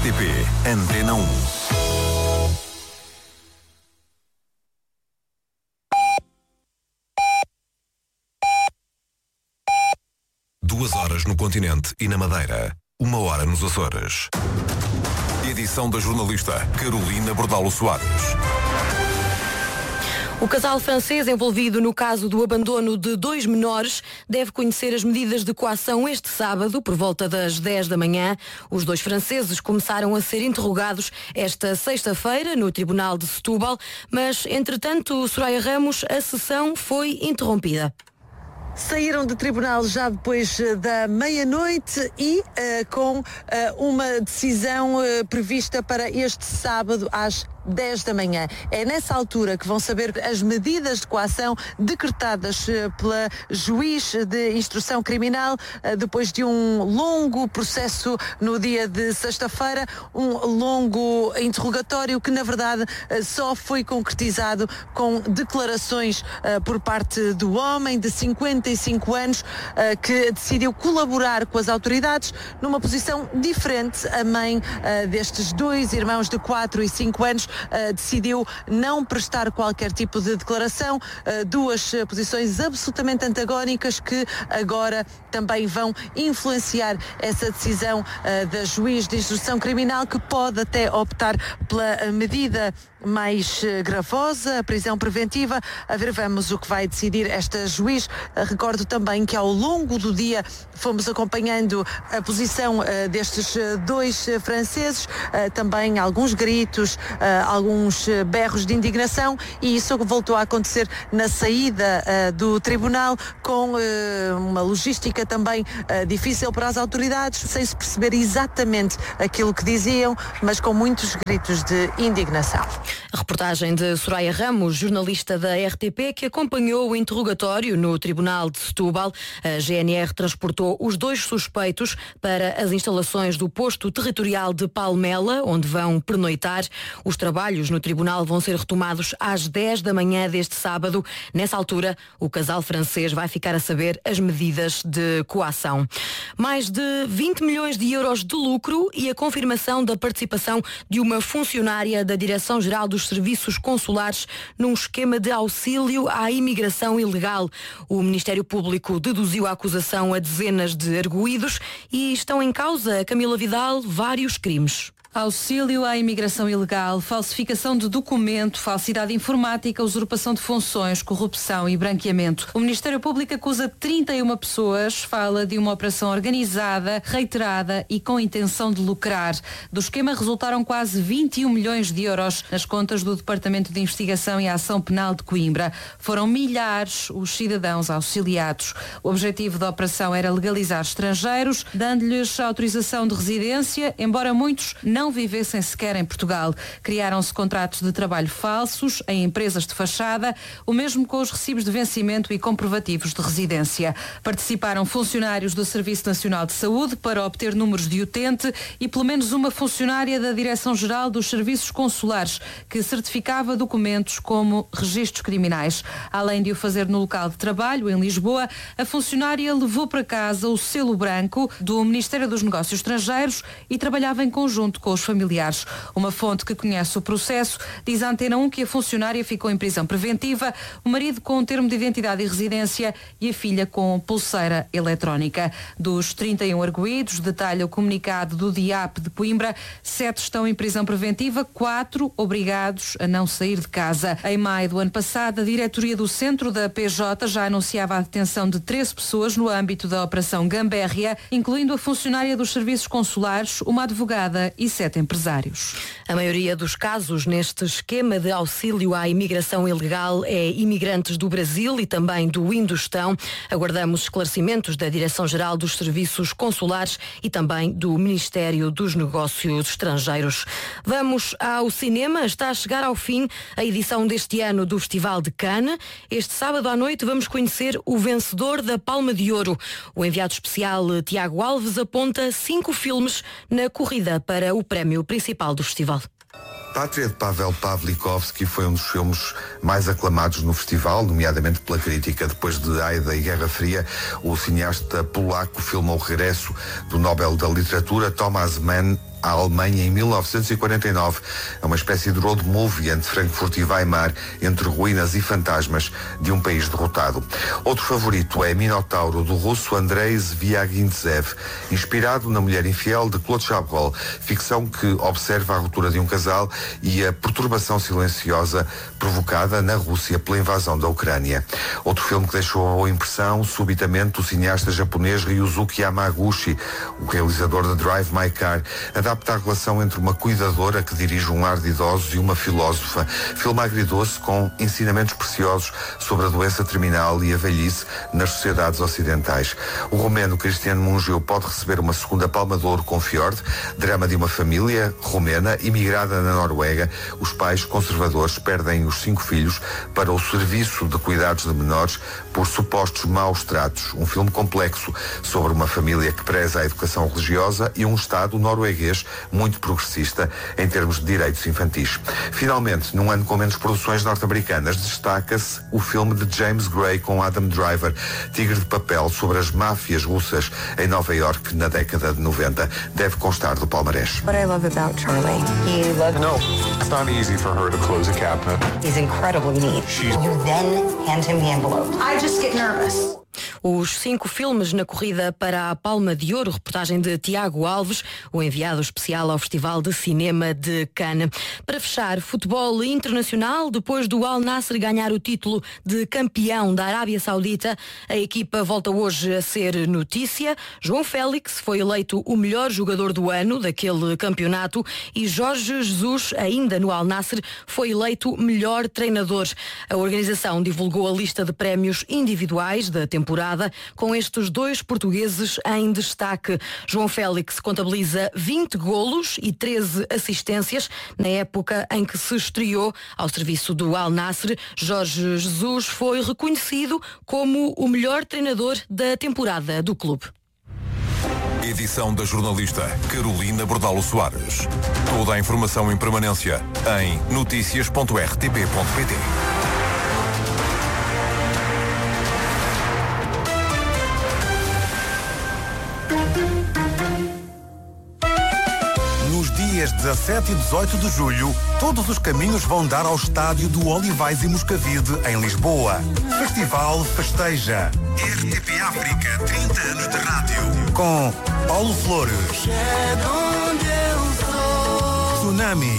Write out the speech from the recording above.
RTP Antena 1. Duas horas no continente e na Madeira. 1 hora nos Açores. Edição da jornalista Carolina Bordalo Soares. O casal francês envolvido no caso do abandono de 2 menores deve conhecer as medidas de coação este sábado, por volta das 10 da manhã. Os 2 franceses começaram a ser interrogados esta sexta-feira no Tribunal de Setúbal, mas, entretanto, Soraya Ramos, a sessão foi interrompida. Saíram do tribunal já depois da meia-noite e com uma decisão prevista para este sábado às 10 da manhã. É nessa altura que vão saber as medidas de coação decretadas pela juiz de instrução criminal depois de um longo processo no dia de sexta-feira, um longo interrogatório que na verdade só foi concretizado com declarações por parte do homem de 55 anos que decidiu colaborar com as autoridades numa posição diferente. A mãe destes 2 irmãos de 4 e 5 anos decidiu não prestar qualquer tipo de declaração, 2 posições absolutamente antagónicas que agora também vão influenciar essa decisão da juiz de instrução criminal, que pode até optar pela medida mais gravosa, a prisão preventiva. A ver, vamos o que vai decidir esta juiz. Recordo também que ao longo do dia fomos acompanhando a posição destes 2 franceses, também alguns gritos, alguns berros de indignação, e isso voltou a acontecer na saída do tribunal, com uma logística também difícil para as autoridades, sem se perceber exatamente aquilo que diziam, mas com muitos gritos de indignação. A reportagem de Soraya Ramos, jornalista da RTP, que acompanhou o interrogatório no Tribunal de Setúbal. A GNR transportou os 2 suspeitos para as instalações do posto territorial de Palmela, onde vão pernoitar. Os trabalhos no tribunal vão ser retomados às 10 da manhã deste sábado. Nessa altura, o casal francês vai ficar a saber as medidas de coação. Mais de 20 milhões de euros de lucro e a confirmação da participação de uma funcionária da Direção-Geral dos Serviços Consulares num esquema de auxílio à imigração ilegal. O Ministério Público deduziu a acusação a dezenas de arguídos e estão em causa, Camila Vidal, vários crimes. Auxílio à imigração ilegal, falsificação de documento, falsidade informática, usurpação de funções, corrupção e branqueamento. O Ministério Público acusa 31 pessoas, fala de uma operação organizada, reiterada e com intenção de lucrar. Do esquema resultaram quase 21 milhões de euros nas contas do Departamento de Investigação e Ação Penal de Coimbra. Foram milhares os cidadãos auxiliados. O objetivo da operação era legalizar estrangeiros, dando-lhes autorização de residência, embora muitos não vivessem sequer em Portugal. Criaram-se contratos de trabalho falsos em empresas de fachada, o mesmo com os recibos de vencimento e comprovativos de residência. Participaram funcionários do Serviço Nacional de Saúde para obter números de utente e pelo menos uma funcionária da Direção-Geral dos Serviços Consulares, que certificava documentos como registros criminais. Além de o fazer no local de trabalho, em Lisboa, a funcionária levou para casa o selo branco do Ministério dos Negócios Estrangeiros e trabalhava em conjunto com os familiares. Uma fonte que conhece o processo diz à Antena 1 que a funcionária ficou em prisão preventiva, o marido com um termo de identidade e residência e a filha com pulseira eletrónica. Dos 31 arguídos, detalha o comunicado do DIAP de Coimbra, 7 estão em prisão preventiva, 4 obrigados a não sair de casa. Em maio do ano passado, a diretoria do centro da PJ já anunciava a detenção de 13 pessoas no âmbito da Operação Gambérria, incluindo a funcionária dos serviços consulares, uma advogada e 7 empresários. A maioria dos casos neste esquema de auxílio à imigração ilegal é imigrantes do Brasil e também do Indostão. Aguardamos esclarecimentos da Direção-Geral dos Serviços Consulares e também do Ministério dos Negócios Estrangeiros. Vamos ao cinema. Está a chegar ao fim a edição deste ano do Festival de Cannes. Este sábado à noite vamos conhecer o vencedor da Palma de Ouro. O enviado especial Tiago Alves aponta 5 filmes na corrida para o prémio principal do festival. Pátria, de Pavel Pawlikowski, foi um dos filmes mais aclamados no festival, nomeadamente pela crítica. Depois de Aida e Guerra Fria, o cineasta polaco filmou o regresso do Nobel da Literatura, Thomas Mann, à Alemanha em 1949. É uma espécie de road movie entre Frankfurt e Weimar, entre ruínas e fantasmas de um país derrotado. Outro favorito é Minotauro, do russo Andrei Zvyagintsev, inspirado na Mulher Infiel de Claude Chabrol, ficção que observa a ruptura de um casal e a perturbação silenciosa provocada na Rússia pela invasão da Ucrânia. Outro filme que deixou a boa impressão, subitamente, o cineasta japonês Ryuzuki Yamaguchi, o realizador de Drive My Car, adapta a relação entre uma cuidadora que dirige um lar de idosos e uma filósofa. Filme agridoce com ensinamentos preciosos sobre a doença terminal e a velhice nas sociedades ocidentais. O romeno Cristiano Mungiu pode receber uma segunda Palma de Ouro com Fjord, drama de uma família romena imigrada na Noruega. Os pais conservadores perdem os 5 filhos para o serviço de cuidados de menores por supostos maus tratos. Um filme complexo sobre uma família que preza a educação religiosa e um Estado norueguês muito progressista em termos de direitos infantis. Finalmente, num ano com menos produções norte-americanas, destaca-se o filme de James Gray com Adam Driver, Tigre de Papel, sobre as máfias russas em Nova Iorque na década de 90. Deve constar do palmarés. What I love about Charlie, he loves... No, it's not easy for her to close a cabinet. He's incredibly neat. You then hand him the envelope. I just get nervous. Os 5 filmes na corrida para a Palma de Ouro, reportagem de Tiago Alves, o enviado especial ao Festival de Cinema de Cannes. Para fechar, futebol internacional, depois do Al Nassr ganhar o título de campeão da Arábia Saudita, a equipa volta hoje a ser notícia. João Félix foi eleito o melhor jogador do ano daquele campeonato e Jorge Jesus, ainda no Al Nassr, foi eleito melhor treinador. A organização divulgou a lista de prémios individuais da temporada, com estes 2 portugueses em destaque. João Félix contabiliza 20 golos e 13 assistências na época em que se estreou ao serviço do Al Nassr. Jorge Jesus foi reconhecido como o melhor treinador da temporada do clube. Edição da jornalista Carolina Bordalo Soares. Toda a informação em permanência em noticias.rtp.pt. Nos dias 17 e 18 de julho, todos os caminhos vão dar ao estádio do Olivais e Moscavide, em Lisboa. Festival Festeja. RTP África, 30 anos de rádio. Com Paulo Flores, Tsunami,